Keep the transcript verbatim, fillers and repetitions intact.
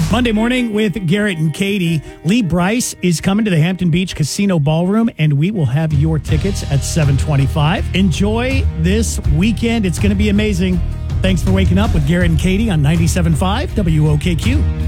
Monday morning with Garrett and Katie. Lee Bryce is coming to the Hampton Beach Casino Ballroom, and we will have your tickets at seven twenty-five. Enjoy this weekend. It's going to be amazing. Thanks for waking up with Garrett and Katie on ninety-seven point five W O K Q.